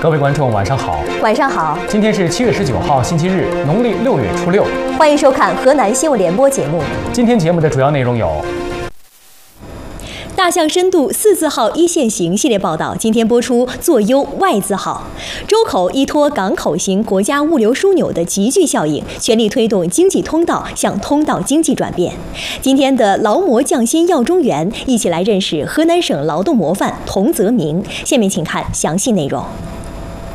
各位观众，晚上好。 晚上好。 今天是7月19号，星期日，农历6月初6。 欢迎收看河南新闻联播节目。 今天节目的主要内容有： 大象深度4字号一线行系列报道，今天播出坐优 Y 字号。周口依托港口型国家物流枢纽的集聚效应，全力推动经济通道向通道经济转变。今天的劳模匠心耀中原，一起来认识河南省劳动模范童泽明。下面请看详细内容。